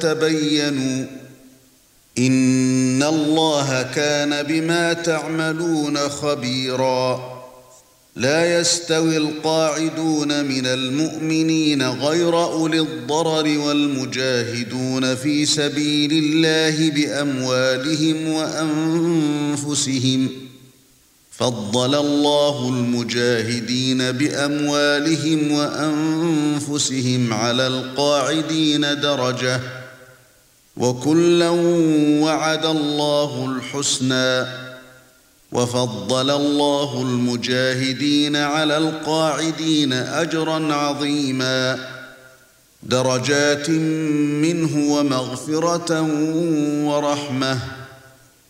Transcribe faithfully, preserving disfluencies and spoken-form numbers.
تبينوا إن الله كان بما تعملون خبيرا لا يستوي القاعدون من المؤمنين غير أولي الضرر والمجاهدون في سبيل الله بأموالهم وأنفسهم فضل الله المجاهدين بأموالهم وأنفسهم على القاعدين درجة وكلا وعد الله الحسنى وفضل الله المجاهدين على القاعدين أجرا عظيما درجات منه ومغفرة ورحمة